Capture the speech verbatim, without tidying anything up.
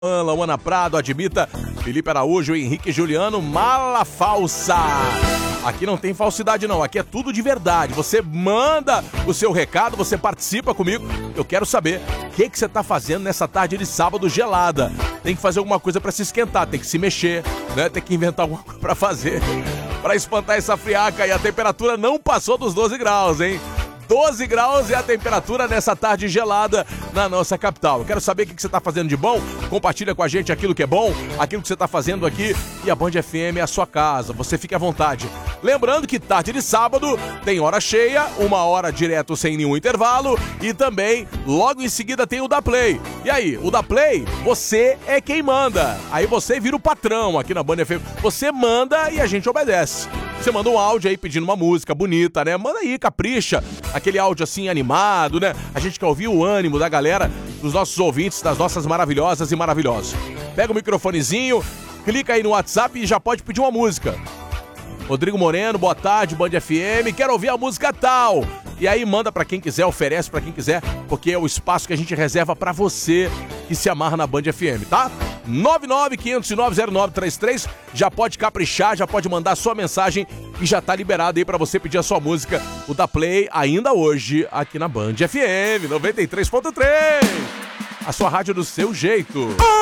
Luana Prado, Admita, Felipe Araújo, Henrique Juliano, Mala Falsa. Aqui não tem falsidade não, aqui é tudo de verdade. Você manda o seu recado, você participa comigo. Eu quero saber o que, que você tá fazendo nessa tarde de sábado gelada. Tem que fazer alguma coisa pra se esquentar, tem que se mexer, né? Tem que inventar alguma coisa pra fazer, pra espantar essa friaca. E a temperatura não passou dos doze graus, hein? doze graus é a temperatura nessa tarde gelada na nossa capital. Eu quero saber o que você está fazendo de bom. Compartilha com a gente aquilo que é bom, aquilo que você está fazendo aqui. E a Band F M é a sua casa, você fique à vontade. Lembrando que tarde de sábado tem hora cheia, uma hora direto sem nenhum intervalo. E também, logo em seguida, tem o da Play. E aí, o da Play, você é quem manda. Aí você vira o patrão aqui na Band F M. Você manda e a gente obedece. Você manda um áudio aí pedindo uma música bonita, né? Manda aí, capricha. Aquele áudio assim animado, né? A gente quer ouvir o ânimo da galera, dos nossos ouvintes, das nossas maravilhosas e maravilhosos. Pega o microfonezinho, clica aí no WhatsApp e já pode pedir uma música. Rodrigo Moreno, boa tarde, Band F M, quero ouvir a música tal. E aí manda pra quem quiser, oferece pra quem quiser, porque é o espaço que a gente reserva pra você que se amarra na Band F M, tá? nove nove quinhentos e nove zero nove três três, já pode caprichar, já pode mandar sua mensagem e já tá liberado aí pra você pedir a sua música, o da Play, ainda hoje, aqui na Band F M noventa e três ponto três. A sua rádio do seu jeito.